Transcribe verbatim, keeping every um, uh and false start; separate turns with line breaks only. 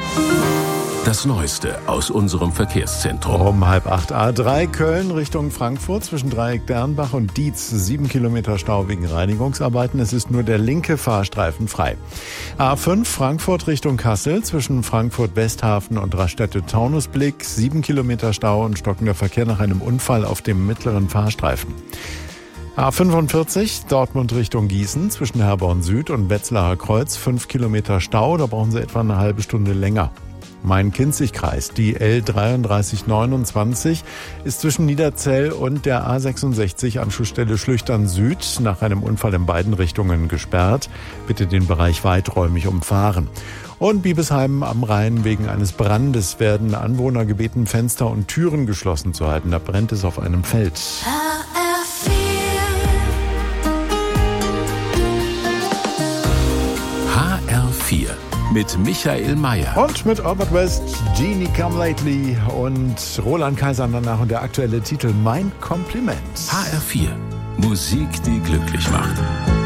Das Neueste aus unserem Verkehrszentrum.
Um halb acht A drei Köln Richtung Frankfurt zwischen Dreieck Dernbach und Dietz. Sieben Kilometer Stau wegen Reinigungsarbeiten. Es ist nur der linke Fahrstreifen frei. A fünf Frankfurt Richtung Kassel zwischen Frankfurt Westhafen und Raststätte-Taunusblick. Sieben Kilometer Stau und stockender Verkehr nach einem Unfall auf dem mittleren Fahrstreifen. A fünfundvierzig Dortmund Richtung Gießen zwischen Herborn Süd und Wetzlarer Kreuz. Fünf Kilometer Stau, da brauchen Sie etwa eine halbe Stunde länger. Main-Kinzig-Kreis. Die L dreiunddreißig neunundzwanzig ist zwischen Niederzell und der A sechsundsechzig Anschlussstelle Schlüchtern Süd nach einem Unfall in beiden Richtungen gesperrt. Bitte den Bereich weiträumig umfahren. Und Biebesheim am Rhein: wegen eines Brandes werden Anwohner gebeten, Fenster und Türen geschlossen zu halten. Da brennt es auf einem Feld.
H R vier mit Michael Mayer.
Und mit Albert West, Genie Come Lately und Roland Kaiser danach und der aktuelle Titel Mein Kompliment.
H R vier. Musik, die glücklich macht.